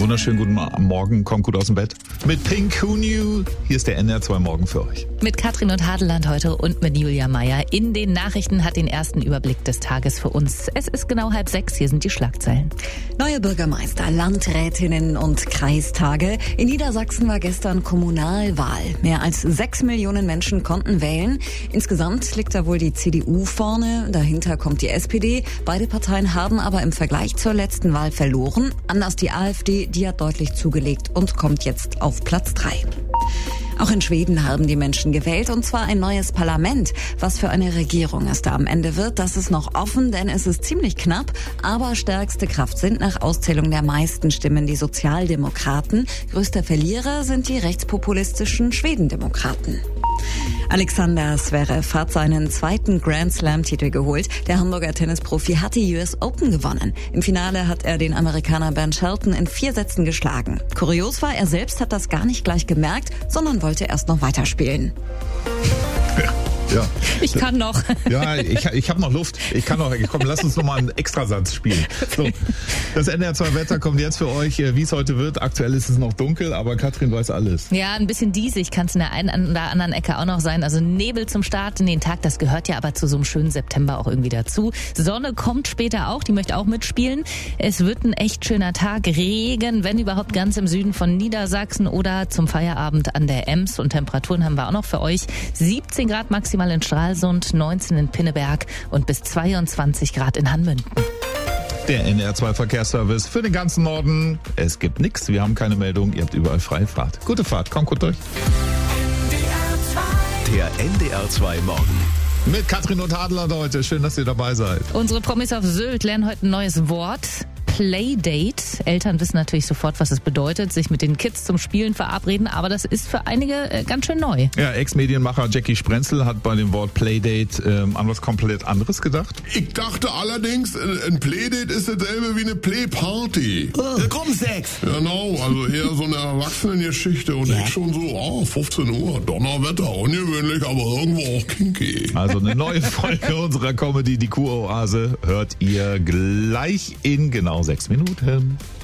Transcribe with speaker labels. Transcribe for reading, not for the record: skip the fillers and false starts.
Speaker 1: wunderschönen guten Morgen, kommt gut aus dem Bett. Mit Pink Who Knew, hier ist der NDR2 Morgen für euch.
Speaker 2: Mit Katrin und Hadeland heute und mit Julia Meyer. In den Nachrichten hat den ersten Überblick des Tages für uns. Es ist genau 5:30, hier sind die Schlagzeilen.
Speaker 3: Neue Bürgermeister, Landrätinnen und Kreistage. In Niedersachsen war gestern Kommunalwahl. Mehr als 6 Millionen Menschen konnten wählen. Insgesamt liegt da wohl die CDU vorne, dahinter kommt die SPD. Beide Parteien haben aber im Vergleich zur letzten Wahl verloren. Anders die AfD, die hat deutlich zugelegt und kommt jetzt auf Platz 3. Auch in Schweden haben die Menschen gewählt, und zwar ein neues Parlament. Was für eine Regierung es da am Ende wird, das ist noch offen, denn es ist ziemlich knapp. Aber stärkste Kraft sind nach Auszählung der meisten Stimmen die Sozialdemokraten. Größter Verlierer sind die rechtspopulistischen Schwedendemokraten. Alexander Zverev hat seinen zweiten Grand-Slam-Titel geholt. Der Hamburger Tennisprofi hat die US Open gewonnen. Im Finale hat er den Amerikaner Ben Shelton in 4 Sätzen geschlagen. Kurios war, er selbst hat das gar nicht gleich gemerkt, sondern wollte erst noch weiterspielen.
Speaker 1: Ja.
Speaker 2: Ich kann noch.
Speaker 1: Ja, ich habe noch Luft. Ich kann noch. Komm, lass uns noch mal einen Extrasatz spielen. So, das NDR2 Wetter kommt jetzt für euch, wie es heute wird. Aktuell ist es noch dunkel, aber Katrin weiß alles.
Speaker 2: Ja, ein bisschen diesig kann es in der einen oder anderen Ecke auch noch sein. Also Nebel zum Start in den Tag, das gehört ja aber zu so einem schönen September auch irgendwie dazu. Sonne kommt später auch, die möchte auch mitspielen. Es wird ein echt schöner Tag. Regen, wenn überhaupt, ganz im Süden von Niedersachsen oder zum Feierabend an der Ems. Und Temperaturen haben wir auch noch für euch. 17 Grad maximal in Stralsund, 19 in Pinneberg und bis 22 Grad in Hanmünden.
Speaker 1: Der NDR2 Verkehrsservice für den ganzen Norden. Es gibt nichts, wir haben keine Meldung, ihr habt überall freie Fahrt. Gute Fahrt, kommt gut durch.
Speaker 4: Der NDR2 Morgen.
Speaker 1: Mit Katrin und Hadeland heute. Schön, dass ihr dabei seid.
Speaker 2: Unsere Promis auf Sylt lernen heute ein neues Wort. Playdate. Eltern wissen natürlich sofort, was es bedeutet, sich mit den Kids zum Spielen verabreden, aber das ist für einige ganz schön neu.
Speaker 1: Ja, Ex-Medienmacher Jackie Sprenzel hat bei dem Wort Playdate an was komplett anderes gedacht.
Speaker 5: Ich dachte allerdings, ein Playdate ist dasselbe wie eine Playparty.
Speaker 4: Gruppensex.
Speaker 5: Genau, also eher so eine Erwachsenengeschichte und ich schon so, 15 Uhr, Donnerwetter, ungewöhnlich, aber irgendwo auch kinky.
Speaker 1: Also eine neue Folge unserer Comedy, die Kuroase, hört ihr gleich in genau 6 Minuten.